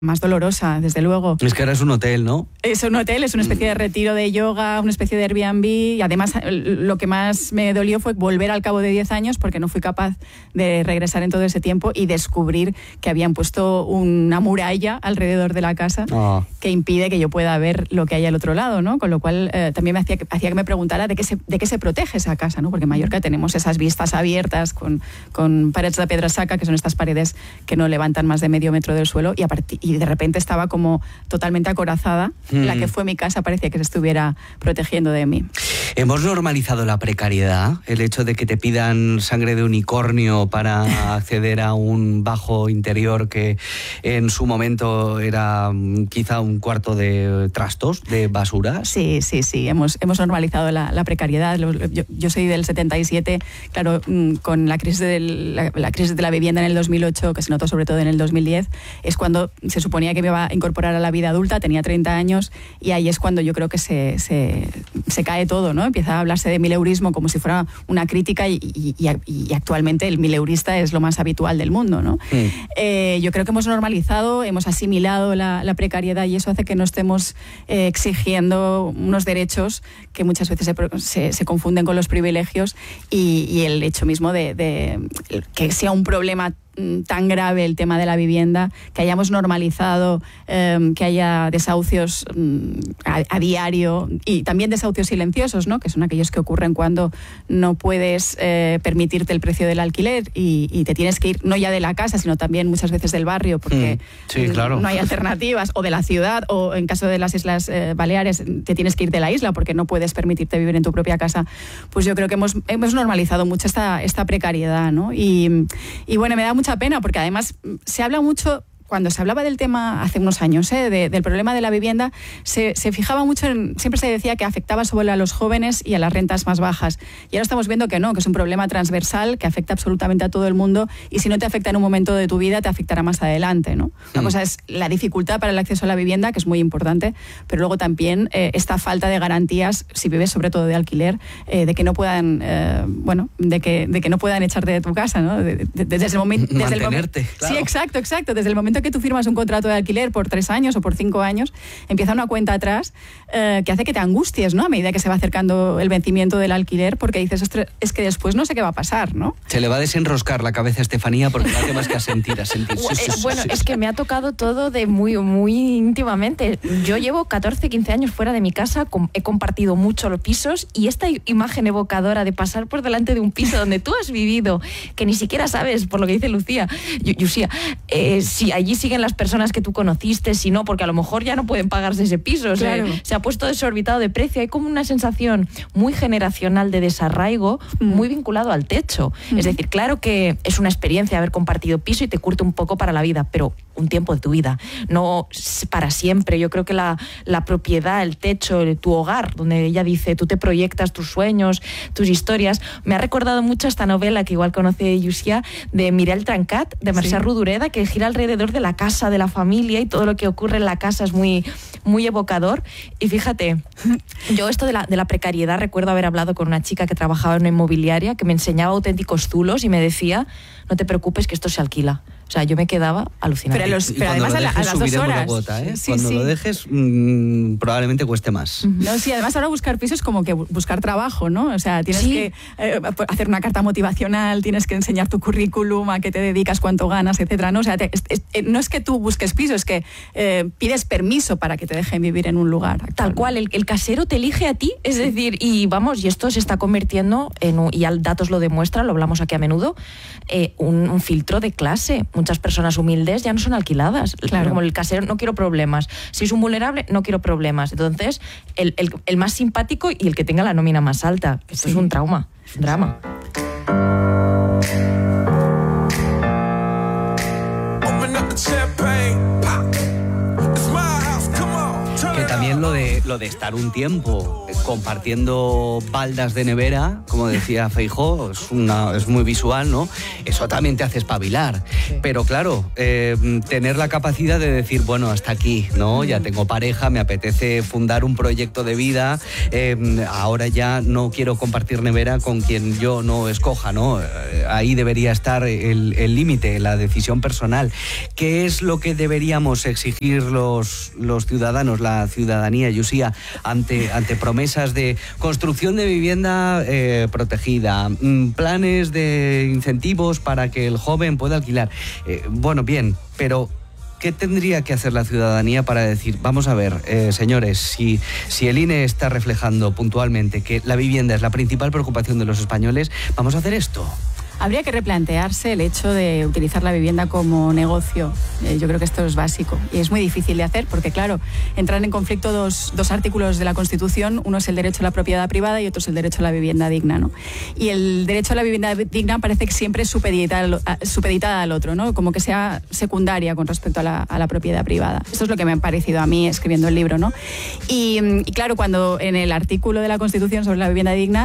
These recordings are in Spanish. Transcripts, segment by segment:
más dolorosa, desde luego. Es que ahora es un hotel, ¿no? Es un hotel, es una especie de retiro de yoga, una especie de Airbnb, y además lo que más me dolió fue volver al cabo de 10 años porque no fui capaz de regresar en todo ese tiempo y descubrir que habían puesto una muralla alrededor de la casa que impide que yo pueda ver lo que hay al otro lado, ¿no? Con lo cual también hacía que me preguntara de qué se protege esa casa, ¿no? Porque en Mallorca tenemos esas vistas abiertas con paredes de piedra saca, que son estas paredes que no levantan más de medio metro del suelo, y de repente estaba como totalmente acorazada. La que fue mi casa parecía que se estuviera protegiendo de mí. ¿Hemos normalizado la precariedad? El hecho de que te pidan sangre de unicornio para acceder a un bajo interior que en su momento era quizá un cuarto de trastos, de basura. Sí. Hemos normalizado la precariedad. Yo soy del 77, claro, con la crisis de la vivienda en el 2008, que se notó sobre todo en el 2010, es cuando se suponía que me iba a incorporar a la vida adulta, tenía 30 años, y ahí es cuando yo creo que se cae todo, ¿no? Empieza a hablarse de mileurismo como si fuera una crítica y actualmente el mileurista es lo más habitual del mundo, ¿no? Yo creo que hemos normalizado, hemos asimilado la precariedad, y eso hace que no estemos exigiendo unos derechos que muchas veces se confunden con los privilegios, y el hecho mismo de que sea un problema tan grave el tema de la vivienda, que hayamos normalizado que haya desahucios a diario, y también desahucios silenciosos, ¿no? Que son aquellos que ocurren cuando no puedes permitirte el precio del alquiler y te tienes que ir no ya de la casa, sino también muchas veces del barrio, porque claro, no hay alternativas, o de la ciudad, o en caso de las Islas Baleares te tienes que ir de la isla porque no puedes permitirte vivir en tu propia casa. Pues yo creo que hemos normalizado mucho esta precariedad, ¿no? Y bueno, me da mucha pena porque además se habla mucho. Cuando se hablaba del tema hace unos años, del problema de la vivienda, se fijaba mucho siempre se decía que afectaba sobre a los jóvenes y a las rentas más bajas. Y ahora estamos viendo que no, que es un problema transversal, que afecta absolutamente a todo el mundo, y si no te afecta en un momento de tu vida, te afectará más adelante, ¿no? Una cosa es la dificultad para el acceso a la vivienda, que es muy importante, pero luego también esta falta de garantías, si vives sobre todo de alquiler, de que no puedan, de que no puedan echarte de tu casa, ¿no? Desde el momento... Mantenerte, claro. Sí, exacto. Desde el momento que tú firmas un contrato de alquiler por 3 años o por 5 años, empieza una cuenta atrás que hace que te angusties, ¿no? A medida que se va acercando el vencimiento del alquiler, porque dices, es que después no sé qué va a pasar, ¿no? Se le va a desenroscar la cabeza a Estefanía porque no hace más que a sentir. Bueno, es que me ha tocado todo de muy, muy íntimamente. Yo llevo 14, 15 años fuera de mi casa, he compartido mucho los pisos, y esta imagen evocadora de pasar por delante de un piso donde tú has vivido, que ni siquiera sabes, por lo que dice Lucía, si allí siguen las personas que tú conociste, si no, porque a lo mejor ya no pueden pagarse ese piso. Claro. Se ha puesto desorbitado de precio. Hay como una sensación muy generacional de desarraigo, muy vinculado al techo. Es decir, claro que es una experiencia haber compartido piso y te curte un poco para la vida, pero un tiempo de tu vida, no para siempre. Yo creo que la propiedad, el techo, tu hogar, donde ella dice, tú te proyectas tus sueños, tus historias. Me ha recordado mucho esta novela que igual conoce Llucia, de Mireia Trencat, de Mercè Rodoreda, que gira alrededor de la casa, de la familia, y todo lo que ocurre en la casa es muy, muy evocador. Y fíjate, yo esto de la precariedad, recuerdo haber hablado con una chica que trabajaba en una inmobiliaria que me enseñaba auténticos zulos y me me decía, no te preocupes que esto se alquila. O sea, yo me quedaba alucinada. Pero además a las 2 horas. La cuota, ¿eh? Sí, cuando lo dejes, probablemente cueste más. No, sí, además ahora buscar pisos es como que buscar trabajo, ¿no? O sea, tienes que hacer una carta motivacional, tienes que enseñar tu currículum, a qué te dedicas, cuánto ganas, etcétera, ¿no? O sea, no es que tú busques pisos, es que pides permiso para que te dejen vivir en un lugar. Tal cual, el casero te elige a ti, es decir, y vamos, y esto se está convirtiendo en, y datos lo demuestran, lo hablamos aquí a menudo, un filtro de clase. Muchas personas humildes ya no son alquiladas. Claro. Como el casero, no quiero problemas. Si es un vulnerable, no quiero problemas. Entonces, el más simpático y el que tenga la nómina más alta. Esto es un trauma, es un drama. Que también también lo de estar un tiempo compartiendo baldas de nevera, como decía Feijóo, es muy visual, ¿no? Eso también te hace espabilar. Sí. Pero claro, tener la capacidad de decir, bueno, hasta aquí, ¿no? Ya tengo pareja, me apetece fundar un proyecto de vida, ahora ya no quiero compartir nevera con quien yo no escoja, ¿no? Ahí debería estar el límite, la decisión personal. ¿Qué es lo que deberíamos exigir los ciudadanos, la ciudadanía, Llucia, ante promesas de construcción de vivienda protegida, planes de incentivos para que el joven pueda alquilar? Bueno, bien, pero ¿qué tendría que hacer la ciudadanía para decir, vamos a ver, señores, si el INE está reflejando puntualmente que la vivienda es la principal preocupación de los españoles, vamos a hacer esto? Habría que replantearse el hecho de utilizar la vivienda como negocio. Yo creo que esto es básico y es muy difícil de hacer porque, claro, entran en conflicto dos artículos de la Constitución. Uno es el derecho a la propiedad privada y otro es el derecho a la vivienda digna, ¿no? Y el derecho a la vivienda digna parece que siempre es supeditada al otro, ¿no? Como que sea secundaria con respecto a la propiedad privada. Eso es lo que me ha parecido a mí escribiendo el libro, ¿no? Y claro, cuando en el artículo de la Constitución sobre la vivienda digna,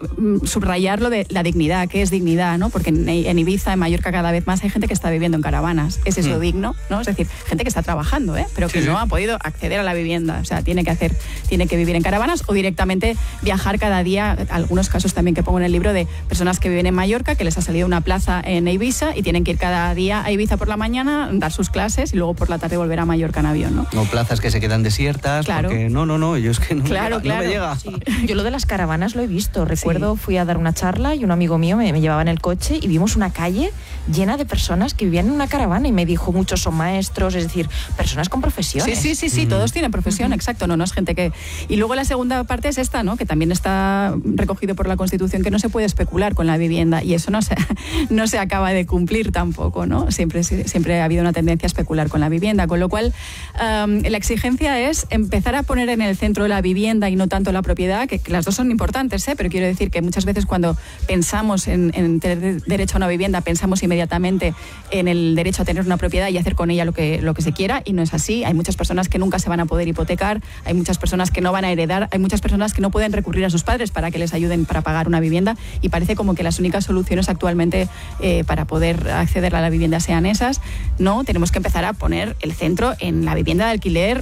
subrayar lo de la dignidad, ¿qué es dignidad? ¿No? Porque en Ibiza, en Mallorca, cada vez más hay gente que está viviendo en caravanas. ¿Es eso digno? ¿No? Es decir, gente que está trabajando, pero que no ha podido acceder a la vivienda. O sea, tiene que vivir en caravanas o directamente viajar cada día. Algunos casos también que pongo en el libro de personas que viven en Mallorca, que les ha salido una plaza en Ibiza y tienen que ir cada día a Ibiza por la mañana, dar sus clases y luego por la tarde volver a Mallorca en avión, ¿no? O plazas que se quedan desiertas, claro. Porque no, yo es que no, claro. No me llega. Sí. Yo lo de las caravanas lo he visto. Recuerdo, fui a dar una charla y un amigo mío me llevaba en el coche y vimos una calle llena de personas que vivían en una caravana y me dijo, muchos son maestros, es decir, personas con profesiones. Sí, todos tienen profesión, exacto, no es gente que... Y luego la segunda parte es esta, ¿no? Que también está recogido por la Constitución, que no se puede especular con la vivienda y eso no se acaba de cumplir tampoco, ¿no? Siempre ha habido una tendencia a especular con la vivienda, con lo cual la exigencia es empezar a poner en el centro la vivienda y no tanto la propiedad, que las dos son importantes, pero quiero decir que muchas veces cuando pensamos en tener derecho a una vivienda, pensamos inmediatamente en el derecho a tener una propiedad y hacer con ella lo que se quiera, y no es así. Hay muchas personas que nunca se van a poder hipotecar, hay muchas personas que no van a heredar, hay muchas personas que no pueden recurrir a sus padres para que les ayuden para pagar una vivienda, y parece como que las únicas soluciones actualmente para poder acceder a la vivienda sean esas. No, tenemos que empezar a poner el centro en la vivienda de alquiler,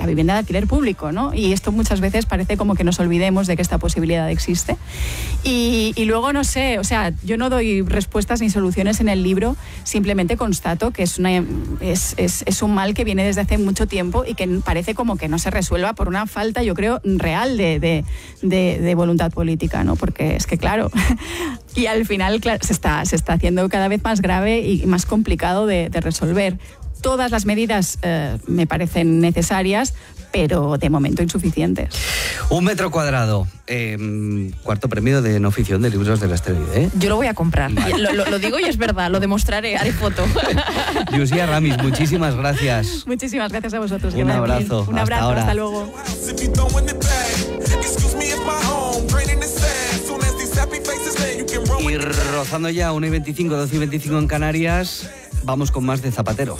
público, ¿no? Y esto muchas veces parece como que nos olvidemos de que esta posibilidad existe. Y luego, no sé, o sea, yo no doy respuestas ni soluciones en el libro, simplemente constato que es un mal que viene desde hace mucho tiempo y que parece como que no se resuelva por una falta, yo creo, real de voluntad política, ¿no? Porque es que, claro, y al final se está haciendo cada vez más grave y más complicado de resolver. Todas las medidas me parecen necesarias, pero de momento insuficientes. 1 metro cuadrado, cuarto premio de no ficción de libros de la Estrella. Yo lo voy a comprar. Vale. Lo digo y es verdad, lo demostraré, haré foto. Llucia Ramis, muchísimas gracias. Muchísimas gracias a vosotros. Un abrazo. Un abrazo, hasta luego. Y rozando ya 1:25, 12:25 en Canarias, vamos con más de Zapatero.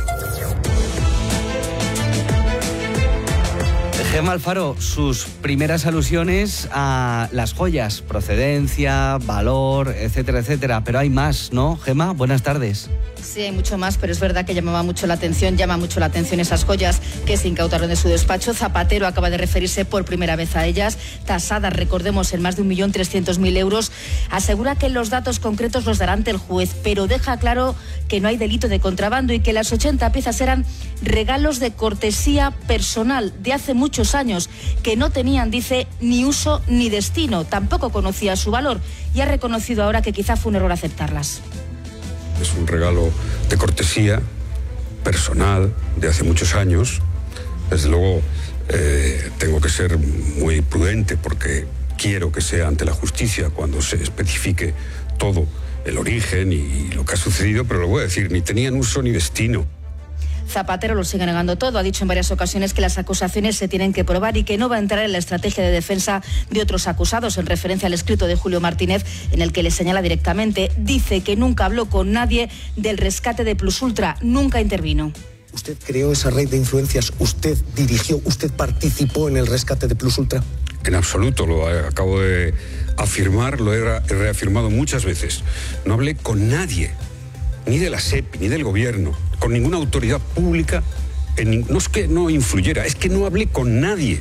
Gemma Alfaro, sus primeras alusiones a las joyas, procedencia, valor, etcétera, etcétera. Pero hay más, ¿no, Gemma? Buenas tardes. Sí, hay mucho más, pero es verdad que llama mucho la atención esas joyas que se incautaron de su despacho. Zapatero acaba de referirse por primera vez a ellas, tasadas, recordemos, en más de 1.300.000 euros. Asegura que los datos concretos los dará ante el juez, pero deja claro que no hay delito de contrabando y que las 80 piezas eran regalos de cortesía personal de hace muchos años, que no tenían, dice, ni uso ni destino. Tampoco conocía su valor y ha reconocido ahora que quizá fue un error aceptarlas. Es un regalo de cortesía personal de hace muchos años. Desde luego tengo que ser muy prudente porque quiero que sea ante la justicia cuando se especifique todo el origen y lo que ha sucedido, pero lo voy a decir, ni tenían uso ni destino. Zapatero lo sigue negando todo. Ha dicho en varias ocasiones que las acusaciones se tienen que probar y que no va a entrar en la estrategia de defensa de otros acusados, en referencia al escrito de Julio Martínez en el que le señala directamente. Dice que nunca habló con nadie del rescate de Plus Ultra, nunca intervino. ¿Usted creó esa red de influencias? ¿Usted dirigió, usted participó en el rescate de Plus Ultra? En absoluto, lo acabo de afirmar, lo he reafirmado muchas veces. No hablé con nadie, ni de la SEPI, ni del gobierno, con ninguna autoridad pública. No es que no influyera, es que no hablé con nadie.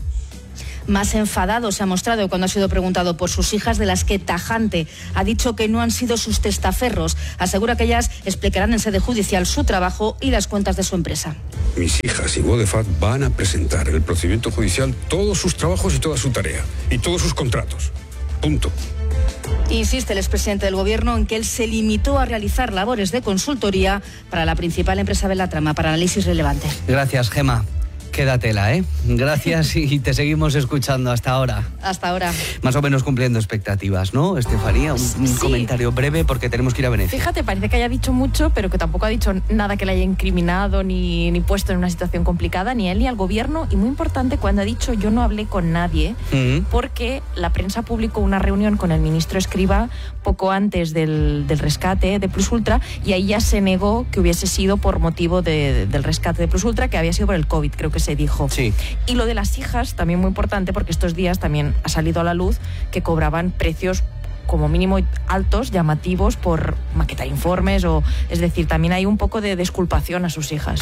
Más enfadado se ha mostrado cuando ha sido preguntado por sus hijas, de las que tajante ha dicho que no han sido sus testaferros. Asegura que ellas explicarán en sede judicial su trabajo y las cuentas de su empresa. Mis hijas y Vodafone van a presentar en el procedimiento judicial todos sus trabajos y toda su tarea, y todos sus contratos. Punto. Insiste el expresidente del Gobierno en que él se limitó a realizar labores de consultoría para la principal empresa de la trama, para análisis relevante. Gracias, Gemma. Quédatela, ¿eh? Gracias y te seguimos escuchando hasta ahora. Hasta ahora. Más o menos cumpliendo expectativas, ¿no, Estefanía? Un comentario breve porque tenemos que ir a Venecia. Fíjate, parece que haya dicho mucho, pero que tampoco ha dicho nada que le haya incriminado ni puesto en una situación complicada, ni a él ni al gobierno. Y muy importante, cuando ha dicho yo no hablé con nadie, porque la prensa publicó una reunión con el ministro Escrivá poco antes del rescate de Plus Ultra, y ahí ya se negó que hubiese sido por motivo del rescate de Plus Ultra, que había sido por el COVID, creo que se dijo. Sí. Y lo de las hijas, también muy importante, porque estos días también ha salido a la luz que cobraban precios como mínimo altos, llamativos, por maquetar informes, es decir, también hay un poco de disculpación a sus hijas.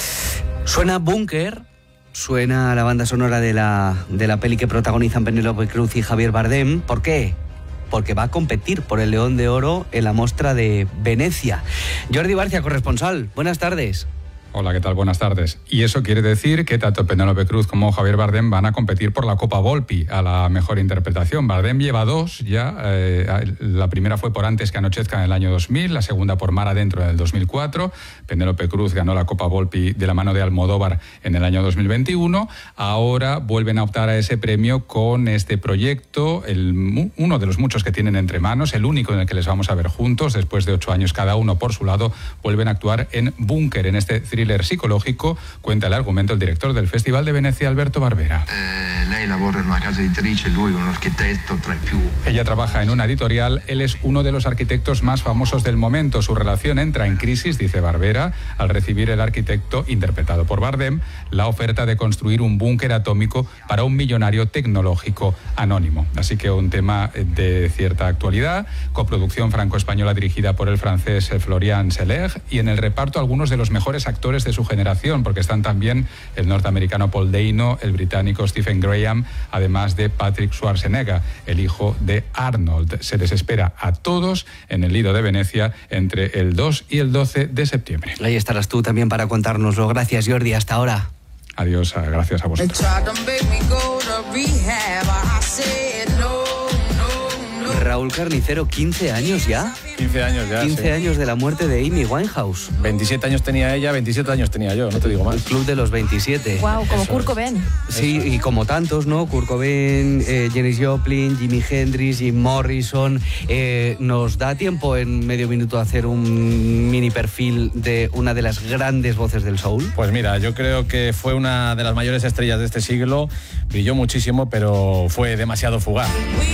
Suena Búnker, suena la banda sonora de la peli que protagonizan Penélope Cruz y Javier Bardem. ¿Por qué? Porque va a competir por el León de Oro en la Mostra de Venecia. Jordi Barcia, corresponsal, buenas tardes. Hola, ¿qué tal? Buenas tardes. Y eso quiere decir que tanto Penélope Cruz como Javier Bardem van a competir por la Copa Volpi a la mejor interpretación. Bardem lleva 2 ya. La primera fue por Antes que anochezca en el año 2000, la segunda por Mar Adentro en el 2004. Penélope Cruz ganó la Copa Volpi de la mano de Almodóvar en el año 2021. Ahora vuelven a optar a ese premio con este proyecto, uno de los muchos que tienen entre manos, el único en el que les vamos a ver juntos. Después de 8 años cada uno por su lado, vuelven a actuar en Búnker, en este thriller psicológico. Cuenta el argumento el director del Festival de Venecia, Alberto Barbera. Ella trabaja en una editorial, él es uno de los arquitectos más famosos del momento. Su relación entra en crisis, dice Barbera, al recibir el arquitecto, interpretado por Bardem, la oferta de construir un búnker atómico para un millonario tecnológico anónimo. Así que un tema de cierta actualidad. Coproducción franco-española dirigida por el francés Florian Seleg, y en el reparto algunos de los mejores actores de su generación, porque están también el norteamericano Paul Dano, el británico Stephen Graham, además de Patrick Schwarzenegger, el hijo de Arnold. Se les espera a todos en el Lido de Venecia entre el 2 y el 12 de septiembre. Ahí estarás tú también para contárnoslo. Gracias, Jordi. Hasta ahora. Adiós, gracias a vosotros. Raúl Carnicero, 15 años ya. 15 años ya. 15 años de la muerte de Amy Winehouse. 27 años tenía ella, 27 años tenía yo, no te digo más. El club de los 27. Wow, como Kurt Cobain. Sí, y como tantos, ¿no? Kurt Cobain, Janis Joplin, Jimi Hendrix, Jim Morrison. ¿Nos da tiempo en medio minuto a hacer un mini perfil de una de las grandes voces del soul? Pues mira, yo creo que fue una de las mayores estrellas de este siglo. Brilló muchísimo, pero fue demasiado fugaz.